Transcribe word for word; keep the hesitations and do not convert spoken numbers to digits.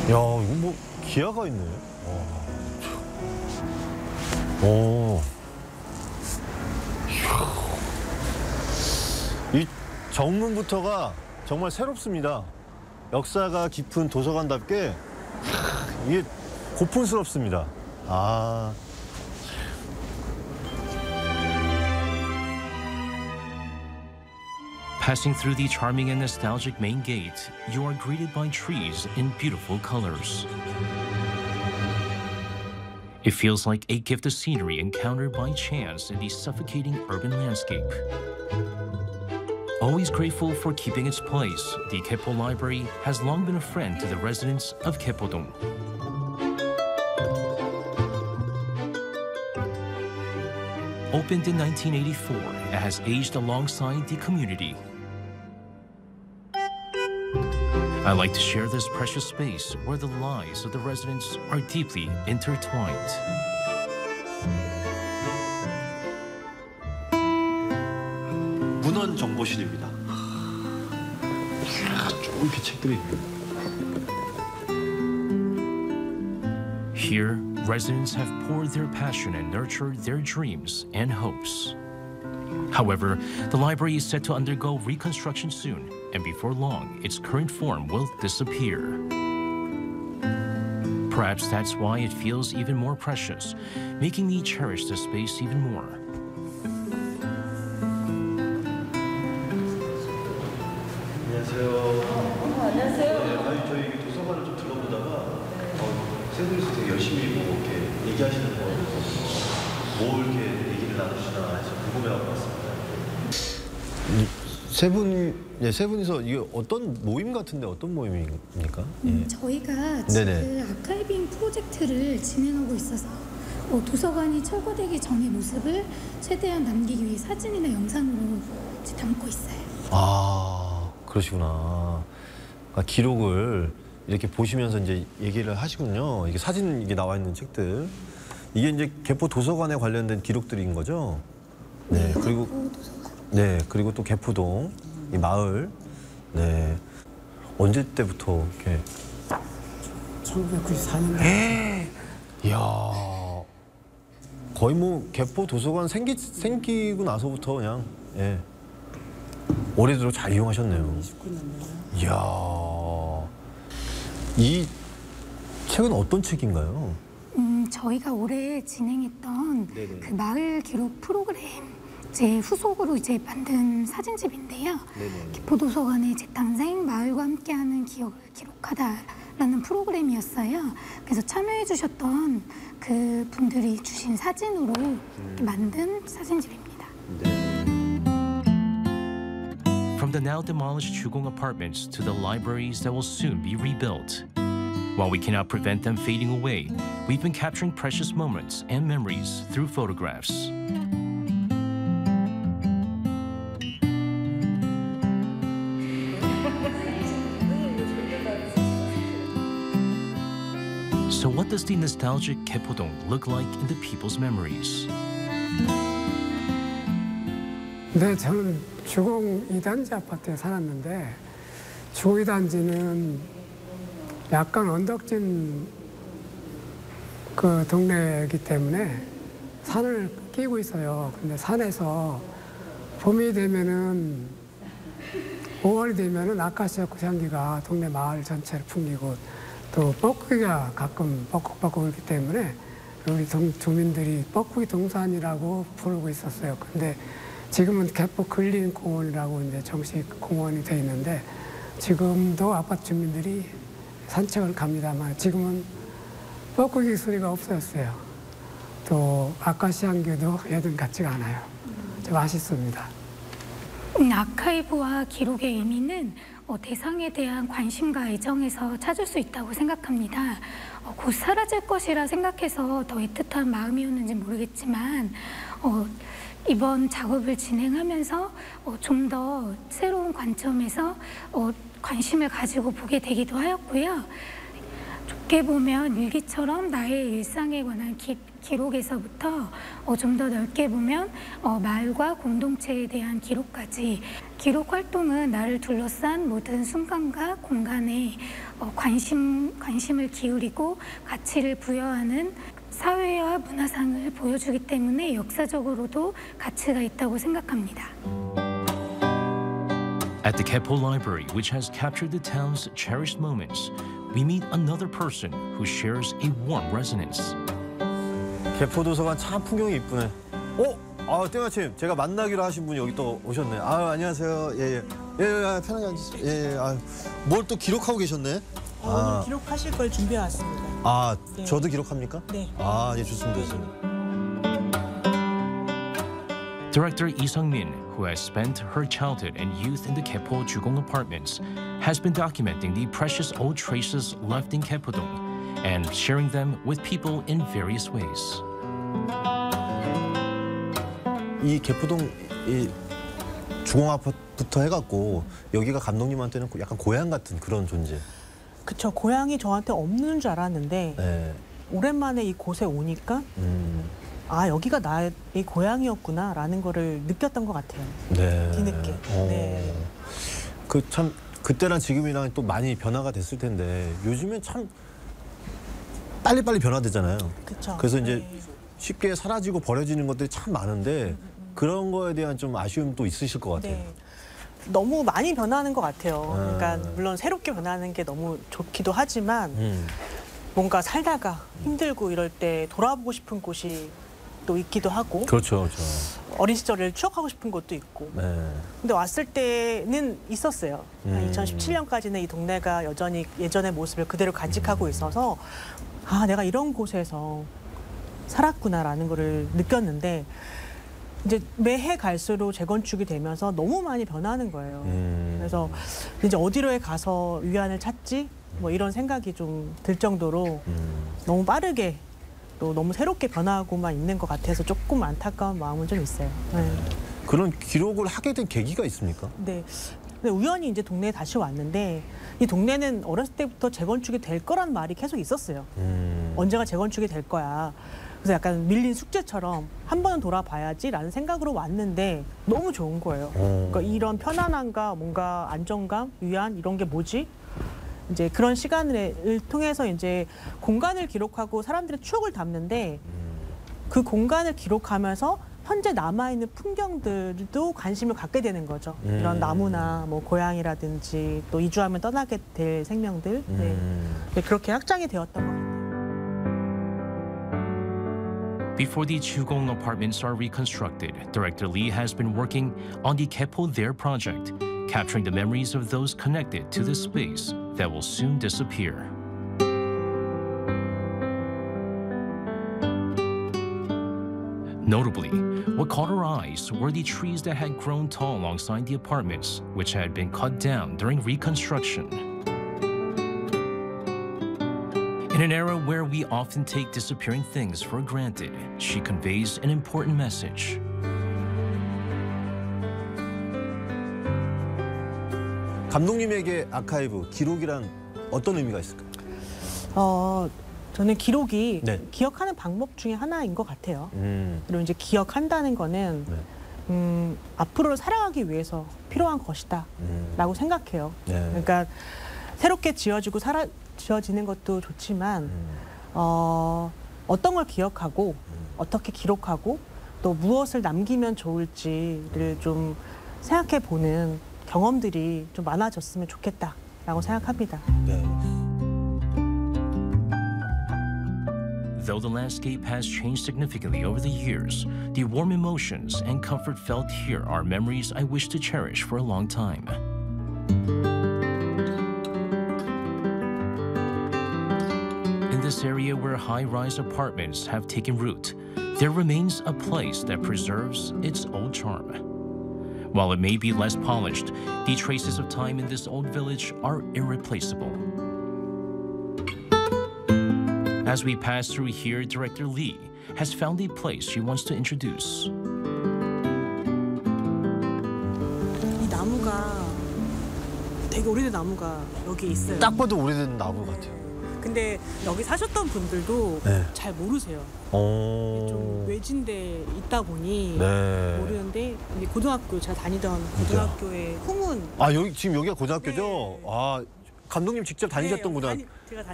이거 뭐 기아가 있네. 오. 이 정문부터가 정말 새롭습니다. 역사가 깊은 도서관답게 이게 고풍스럽습니다. 아. Passing through the charming and nostalgic main gate, you are greeted by trees in beautiful colors. It feels like a gift of scenery encountered by chance in the suffocating urban landscape. Always grateful for keeping its place, the Kepo Library has long been a friend to the residents of Kepo-dong. Opened in nineteen eighty-four, it has aged alongside the community. I like to share this precious space where the lives of the residents are deeply intertwined. 문헌 정보실입니다. 이렇게 책들이 있네요. Here, residents have poured their passion and nurtured their dreams and hopes. However, the library is set to undergo reconstruction soon, and before long, its current form will disappear. Perhaps that's why it feels even more precious, making me cherish the space even more. 안녕하세요. 어, 안녕하세요. 네, 아니 저희 도서관을 좀 둘러보다가 어, 세 분이서 되게 열심히 뭐 이렇게 얘기하시는 거 뭘 이렇게 얘기를 나누시나 해서 궁금해하고 왔습니다. 세 분, 예, 세 분이서 이게 어떤 모임 같은데 어떤 모임입니까? 음, 예. 저희가 네네. 지금 아카이빙 프로젝트를 진행하고 있어서 어, 도서관이 철거되기 전의 모습을 최대한 남기기 위해 사진이나 영상으로 이제 담고 있어요. 아, 그러시구나. 아, 기록을 이렇게 보시면서 이제 얘기를 하시군요. 이게 사진 이게 나와 있는 책들. 이게 이제 개포 도서관에 관련된 기록들인 거죠? 네. 네, 그리고 개포 도서관. 네, 그리고 또 개포동 이 마을. 네. 언제 때부터 이렇게 천구백구십사 년대. 이야. 거의 뭐 개포 도서관 생기 생기고 나서부터 그냥 예. 오래도록 잘 이용하셨네요. 이십구 년대. 이야. 이 책은 어떤 책인가요? 음, 저희가 올해 진행했던 네네. 그 마을 기록 프로그램 제 후속으로 이제 만든 사진집인데요. 네네. 개포 도서관의 재탄생, 마을과 함께하는 기억을 기록하다라는 프로그램이었어요. 그래서 참여해주셨던 그 분들이 주신 사진으로 음. 만든 사진집입니다. 네. From the now demolished Chugong apartments to the libraries that will soon be rebuilt. While we cannot prevent them fading away, we've been capturing precious moments and memories through photographs. So what does the nostalgic Kepo-dong look like in the people's memories? 네, 저는 주공 이 단지 아파트에 살았는데 주공 이 단지는 약간 언덕진 그 동네이기 때문에 산을 끼고 있어요. 근데 산에서 봄이 되면은 오월이 되면은 아카시아 고향기가 동네 마을 전체를 풍기고 또 뻐꾸기가 가끔 뻐꾹뻐꾹 울기 때문에 우리 동, 주민들이 뻐꾸기 동산이라고 부르고 있었어요. 근데 지금은 개포 근린 공원이라고 이제 정식 공원이 돼 있는데 지금도 아파트 주민들이 산책을 갑니다만 지금은 뻐꾸기 소리가 없어졌어요. 또 아카시아 향기도 예전 같지가 않아요. 좀 아쉽습니다. 음, 아카이브와 기록의 의미는 어, 대상에 대한 관심과 애정에서 찾을 수 있다고 생각합니다. 어, 곧 사라질 것이라 생각해서 더 애틋한 마음이었는지 모르겠지만 어, 이번 작업을 진행하면서 어, 좀 더 새로운 관점에서 어, 관심을 가지고 보게 되기도 하였고요. 좋게 보면 일기처럼 나의 일상에 관한 기, 기록에서부터 어, 좀 더 넓게 보면 어, 마을과 공동체에 대한 기록까지 기록 활동은 나를 둘러싼 모든 순간과 공간에 어, 관심, 관심을 기울이고 가치를 부여하는 사회와 문화상을 보여주기 때문에 역사적으로도 가치가 있다고 생각합니다. At the Kepo Library, which has captured the town's cherished moments, we meet another person who shares a warm resonance. 개포도서관 참 풍경이 이쁘네. 어? 아, 때마침 제가 만나기로 하신 분이 여기 또 오셨네. 아, 안녕하세요. 예, 예. 예, 예, 편하게 앉으세요. 예, 예. 아, 뭘 또 기록하고 계셨네? 어, 오늘 기록하실 걸 준비해 왔습니다. 아, 네. 저도 기록합니까? 네. 아, 예, 좋습니다. 좋습니다. Director Lee Sung-min, who has spent her childhood and youth in the Kepo Jugong apartments, has been documenting the precious old traces left in Kepodong and sharing them with people in various ways. 이 개포동 이 주공 아파트부터 해갖고 여기가 감독님한테는 약간 고향 같은 그런 존재. 그쵸. 고향이 저한테 없는 줄 알았는데 네. 오랜만에 이곳에 오니까 음. 아 여기가 나의 고향이었구나라는 거를 느꼈던 것 같아요. 네. 뒤늦게. 어. 네. 그 참 그때랑 지금이랑 또 많이 변화가 됐을 텐데 요즘엔 참 빨리빨리 변화되잖아요. 그쵸. 그래서 이제 네. 쉽게 사라지고 버려지는 것들이 참 많은데 그런 거에 대한 좀 아쉬움도 있으실 것 같아요. 네. 너무 많이 변하는 것 같아요. 아. 그러니까 물론 새롭게 변하는 게 너무 좋기도 하지만 음. 뭔가 살다가 힘들고 이럴 때 돌아보고 싶은 곳이 또 있기도 하고 그렇죠, 그렇죠. 어린 시절을 추억하고 싶은 곳도 있고 네. 근데 왔을 때는 있었어요. 음. 이천십칠 년까지는 이 동네가 여전히 예전의 모습을 그대로 간직하고 있어서 아 내가 이런 곳에서 살았구나라는 거를 느꼈는데 이제 매해 갈수록 재건축이 되면서 너무 많이 변하는 거예요. 음. 그래서 이제 어디로에 가서 위안을 찾지? 뭐 이런 생각이 좀 들 정도로 음. 너무 빠르게 또 너무 새롭게 변하고만 있는 것 같아서 조금 안타까운 마음은 좀 있어요. 네. 그런 기록을 하게 된 계기가 있습니까? 네. 근데 우연히 이제 동네에 다시 왔는데 이 동네는 어렸을 때부터 재건축이 될 거란 말이 계속 있었어요. 음. 언제가 재건축이 될 거야. 그래서 약간 밀린 숙제처럼 한 번은 돌아봐야지라는 생각으로 왔는데 너무 좋은 거예요. 어. 그러니까 이런 편안함과 뭔가 안정감, 위안 이런 게 뭐지? 이제 그런 시간을 통해서 이제 공간을 기록하고 사람들의 추억을 담는데 그 공간을 기록하면서 현재 남아있는 풍경들도 관심을 갖게 되는 거죠. 음. 이런 나무나 뭐 고양이라든지 또 이주하면 떠나게 될 생명들. 네. 음. 네, 그렇게 확장이 되었던 것 같아요. Before the Chugong apartments are reconstructed, Director Lee has been working on the Kepo There project, capturing the memories of those connected to the space that will soon disappear. Notably, what caught our eyes were the trees that had grown tall alongside the apartments, which had been cut down during reconstruction. In an era where we often take disappearing things for granted, she conveys an important message. 감독님에게 아카이브, 기록이란 어떤 의미가 있을까요? 어, 저는 기록이 네. 기억하는 방법 중에 하나인 것 같아요. 음. 그리고 이제 기억한다는 거는 네. 음, 앞으로를 살아가기 위해서 필요한 것이다 음. 라고 생각해요. 네. 그러니까 새롭게 지어지고 살아, 지어지는 것도 좋지만 음. 어, 어떤 걸 기억하고 어떻게 기록하고 또 무엇을 남기면 좋을지를 좀 생각해 보는 경험들이 좀 많아졌으면 좋겠다라고 생각합니다. 네. Though the landscape has changed significantly over the years, the warm emotions and comfort felt here are memories I wish to cherish for a long time. In this area where high-rise apartments have taken root, there remains a place that preserves its old charm. While it may be less polished, the traces of time in this old village are irreplaceable. As we pass through here, Director Lee has found a place she wants to introduce. 이 나무가 되게 오래된 나무가 여기 있어요. 딱 봐도 오래된 나무 같아요. 근데 여기 사셨던 분들도 네. 잘 모르세요. 어. 좀 외진데 있다 보니 네. 모르는데 이제 고등학교 제가 다니던 고등학교의 후문 아 여기 지금 여기가 고등학교죠? 네. 아 감독님 직접 다니셨던 네, 고등학교. 다니- 제가